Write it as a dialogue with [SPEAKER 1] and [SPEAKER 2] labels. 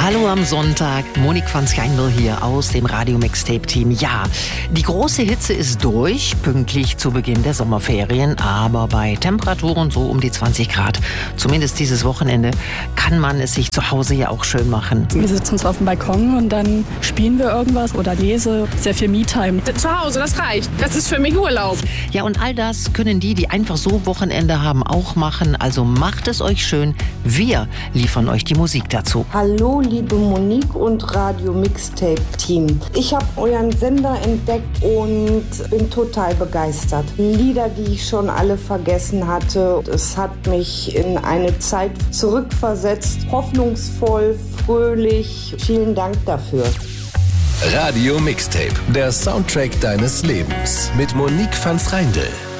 [SPEAKER 1] Hallo am Sonntag, Monique van Schijndel hier aus dem Radio Mixtape Team. Ja, die große Hitze ist durch, pünktlich zu Beginn der Sommerferien, aber bei Temperaturen so um die 20 Grad, zumindest dieses Wochenende, kann man es sich zu Hause ja auch schön machen.
[SPEAKER 2] Wir sitzen uns auf dem Balkon und dann spielen wir irgendwas oder lese. Sehr viel Me-Time.
[SPEAKER 3] Zu Hause, das reicht. Das ist für mich Urlaub.
[SPEAKER 1] Ja, und all das können die einfach so Wochenende haben, auch machen. Also macht es euch schön. Wir liefern euch die Musik dazu.
[SPEAKER 4] Hallo, liebe Monique und Radio Mixtape Team. Ich habe euren Sender entdeckt und bin total begeistert. Lieder, die ich schon alle vergessen hatte. Es hat mich in eine Zeit zurückversetzt. Hoffnungsvoll, fröhlich. Vielen Dank dafür.
[SPEAKER 5] Radio Mixtape, der Soundtrack deines Lebens mit Monique van Schijndel.